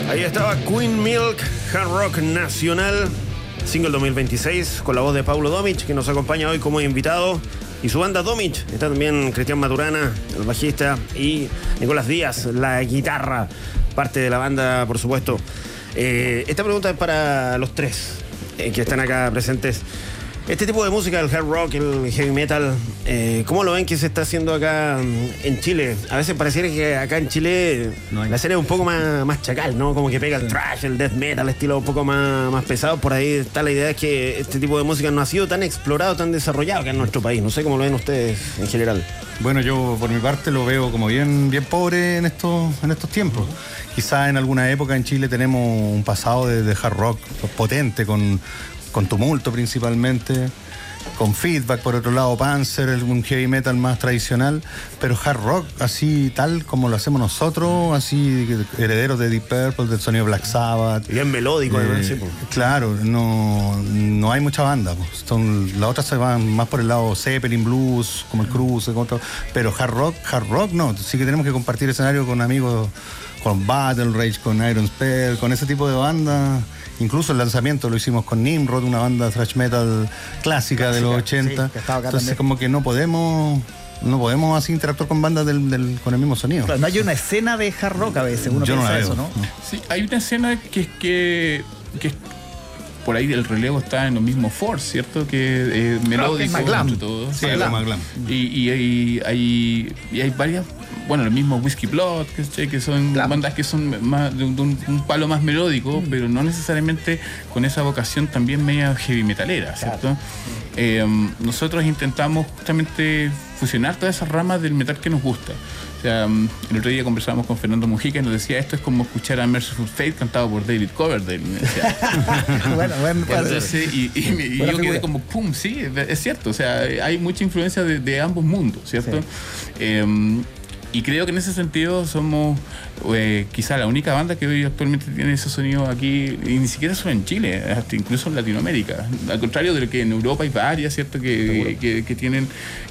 Ahí estaba Queen Milk, Hard Rock Nacional, single 2026, con la voz de Paulo Domich, que nos acompaña hoy como invitado, y su banda Domich. Está también Cristian Maturana, el bajista, y Nicolás Díaz, la guitarra, parte de la banda, por supuesto. Esta pregunta es para los tres que están acá presentes. Este tipo de música, el hard rock, el heavy metal, ¿cómo lo ven que se está haciendo acá en Chile? A veces pareciera que acá en Chile la escena es un poco más chacal, ¿no? Como que pega el thrash, el death metal, estilo un poco más pesado. Por ahí está la idea de que este tipo de música no ha sido tan explorado, tan desarrollado acá en nuestro país. No sé cómo lo ven ustedes en general. Bueno, yo por mi parte lo veo como bien pobre en estos tiempos. Quizás en alguna época en Chile tenemos un pasado de hard rock potente, con Tumulto principalmente, con Feedback, por otro lado Panzer, un heavy metal más tradicional, pero hard rock así tal como lo hacemos nosotros, así herederos de Deep Purple, del sonido Black Sabbath. Bien melódico, además, sí, pues. Claro, no hay mucha banda, pues. Las otras se van más por el lado Zeppelin, blues, como el Cruise, pero hard rock no, sí que tenemos que compartir escenario con amigos, con Battle Rage, con Iron Spell, con ese tipo de bandas. Incluso el lanzamiento lo hicimos con Nimrod, una banda thrash metal clásica de los 80. Sí, entonces también, como que no podemos así interactuar con bandas con el mismo sonido. Claro, no hay una escena de hard rock a veces, uno yo piensa no eso, ¿no? Sí, hay una escena que por ahí el relevo está en lo mismo Force, ¿cierto? Que melódico, entre todo. Sí, es más glam. Y hay varias, bueno, el mismo Whiskey Blood, que son bandas que son más de un palo más melódico, pero no necesariamente con esa vocación también media heavy metalera, ¿cierto? Nosotros intentamos justamente fusionar todas esas ramas del metal que nos gusta. O sea, el otro día conversábamos con Fernando Mujica y nos decía, esto es como escuchar a Merciful Fate cantado por David Coverdale. bueno, entonces, y yo quedé como, pum, sí, es cierto. O sea, hay mucha influencia de ambos mundos, ¿cierto? Sí. Y creo que en ese sentido somos quizá la única banda que hoy actualmente tiene ese sonido aquí, y ni siquiera solo en Chile, hasta incluso en Latinoamérica. Al contrario de lo que en Europa hay varias, ¿cierto? Que tienen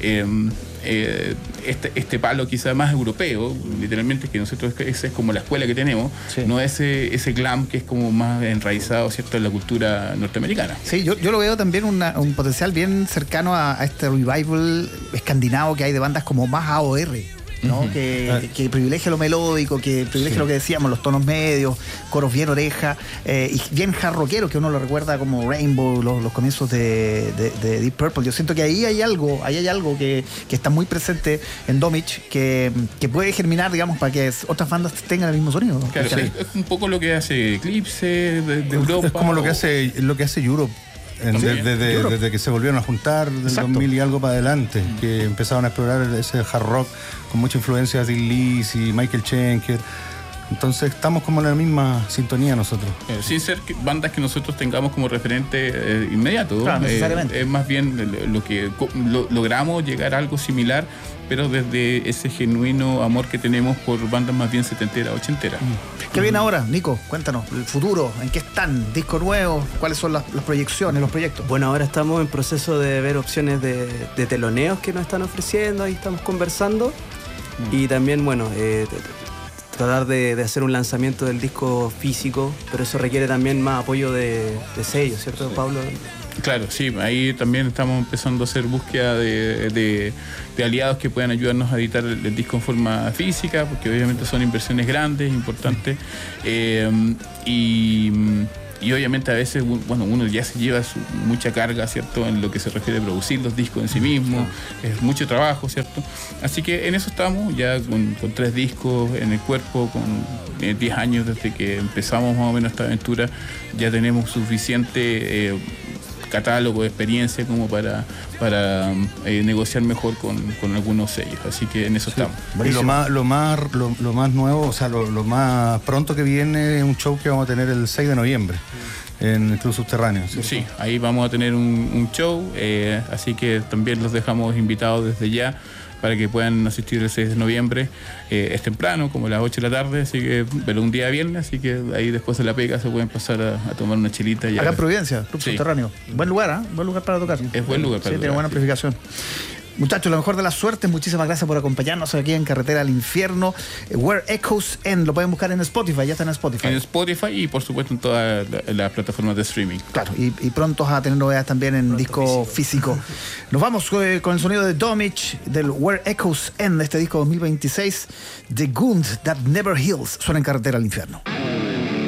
este palo quizá más europeo, literalmente, que nosotros esa es como la escuela que tenemos, sí. No ese glam que es como más enraizado, ¿cierto?, en la cultura norteamericana. Sí, yo lo veo también un potencial bien cercano a este revival escandinavo que hay de bandas como más AOR, ¿no? Uh-huh. que privilegia lo melódico, que privilegia lo que decíamos, los tonos medios, coros bien oreja, y bien hard rockero, que uno lo recuerda como Rainbow, los comienzos de Deep Purple. Yo siento que ahí hay algo que está muy presente en Domich, que puede germinar, digamos, para que otras bandas tengan el mismo sonido, ¿no? Claro, sí. Es un poco lo que hace Eclipse de Europa. Es como lo que hace Europe. Desde que se volvieron a juntar del Exacto. 2000 y algo para adelante, que empezaron a explorar ese hard rock con mucha influencia de Dean Lees y Michael Schenker. Entonces estamos como en la misma sintonía nosotros. Sin ser bandas que nosotros tengamos como referente inmediato. Claro, necesariamente. Es más bien lo que logramos llegar a algo similar, pero desde ese genuino amor que tenemos por bandas más bien setenteras, ochenteras. ¿Qué viene ahora, Nico? Cuéntanos, el futuro, ¿en qué están? ¿Disco nuevo? ¿Cuáles son las proyecciones, los proyectos? Bueno, ahora estamos en proceso de ver opciones de teloneos que nos están ofreciendo, ahí estamos conversando. Y también, bueno, tratar de hacer un lanzamiento del disco físico, pero eso requiere también más apoyo de sellos, ¿cierto, sí. Pablo? Claro, sí, ahí también estamos empezando a hacer búsqueda de aliados que puedan ayudarnos a editar el disco en forma física, porque obviamente son inversiones grandes, importantes, y obviamente a veces, bueno, uno ya se lleva mucha carga, ¿cierto?, en lo que se refiere a producir los discos en sí mismo, es mucho trabajo, ¿cierto? Así que en eso estamos, ya con 3 discos en el cuerpo, con 10 años desde que empezamos más o menos esta aventura, ya tenemos suficiente catálogo de experiencia como para negociar mejor con algunos sellos, así que en eso estamos. Y lo más nuevo, o sea, lo más pronto que viene es un show que vamos a tener el 6 de noviembre en el Club Subterráneo, ¿cierto? Sí, ahí vamos a tener un show, así que también los dejamos invitados desde ya para que puedan asistir el 6 de noviembre. Es temprano, como a las 8 de la tarde, así que, pero un día viernes, así que ahí después de la pega se pueden pasar a tomar una chelita. Acá en Providencia, Club Subterráneo. Buen lugar, ¿eh? Buen lugar para tocar. Es buen lugar para tocar. Tiene buena amplificación. Muchachos, lo mejor de la suerte. Muchísimas gracias por acompañarnos aquí en Carretera al Infierno. Where Echoes End. Lo pueden buscar en Spotify. Ya está en Spotify. En Spotify y por supuesto en todas las plataformas de streaming. Claro, y pronto a tener novedades también en disco físico. Nos vamos con el sonido de Domich del Where Echoes End de este disco 2026. The Wound That Never Heals. Suena en Carretera al Infierno.